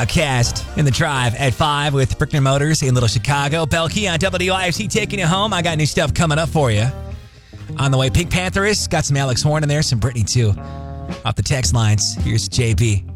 Outcast in the drive at 5 with Brickner Motors in Little Chicago. Belkey on WIFC taking you home. I got new stuff coming up for you. On the way, Pink Pantherist. Got some Alex Horn in there, some Britney too. Off the text lines, here's JB.